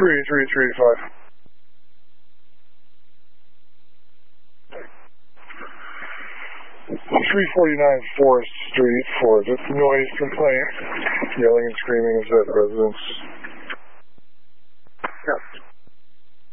383-385. .349 Forest Street for the noise complaint. Yelling and screaming is at residence.